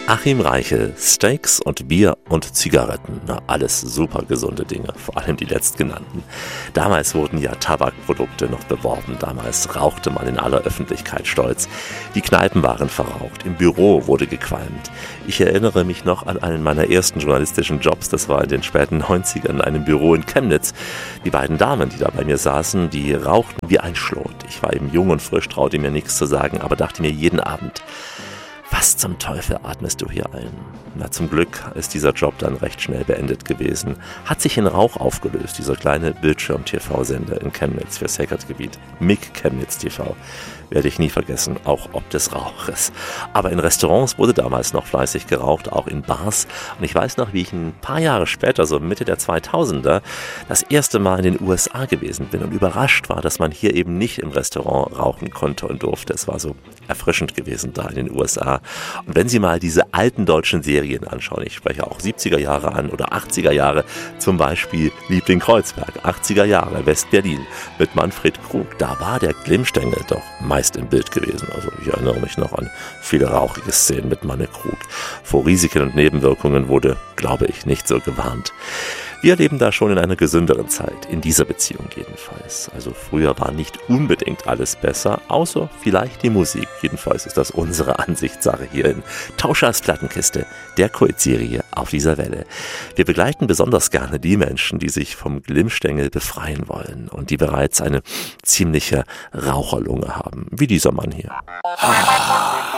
Achim Reichel, Steaks und Bier und Zigaretten, na, alles super gesunde Dinge, vor allem die letztgenannten. Damals wurden ja Tabakprodukte noch beworben, damals rauchte man in aller Öffentlichkeit stolz. Die Kneipen waren verraucht, im Büro wurde gequalmt. Ich erinnere mich noch an einen meiner ersten journalistischen Jobs, das war in den späten 90ern in einem Büro in Chemnitz. Die beiden Damen, die da bei mir saßen, die rauchten wie ein Schlot. Ich war eben jung und frisch, traute mir nichts zu sagen, aber dachte mir jeden Abend: Was zum Teufel atmest du hier ein? Na, zum Glück ist dieser Job dann recht schnell beendet gewesen. Hat sich in Rauch aufgelöst, dieser kleine Bildschirm-TV-Sender in Chemnitz für Sacred-Gebiet. MIG Chemnitz TV. Werde ich nie vergessen, auch ob des Rauches. Aber in Restaurants wurde damals noch fleißig geraucht, auch in Bars. Und ich weiß noch, wie ich ein paar Jahre später, so Mitte der 2000er, das erste Mal in den USA gewesen bin und überrascht war, dass man hier eben nicht im Restaurant rauchen konnte und durfte. Es war so erfrischend gewesen da in den USA. Und wenn Sie mal diese alten deutschen Serien anschauen, ich spreche auch 70er Jahre an oder 80er Jahre, zum Beispiel Liebling Kreuzberg, 80er Jahre, West-Berlin mit Manfred Krug, da war der Glimmstängel doch meist im Bild gewesen. Also ich erinnere mich noch an viele rauchige Szenen mit Manne Krug. Vor Risiken und Nebenwirkungen wurde, glaube ich, nicht so gewarnt. Wir leben da schon in einer gesünderen Zeit, in dieser Beziehung jedenfalls. Also früher war nicht unbedingt alles besser, außer vielleicht die Musik. Jedenfalls ist das unsere Ansichtssache hier in Tauschers Plattenkiste, der Kultserie auf dieser Welle. Wir begleiten besonders gerne die Menschen, die sich vom Glimmstängel befreien wollen und die bereits eine ziemliche Raucherlunge haben, wie dieser Mann hier.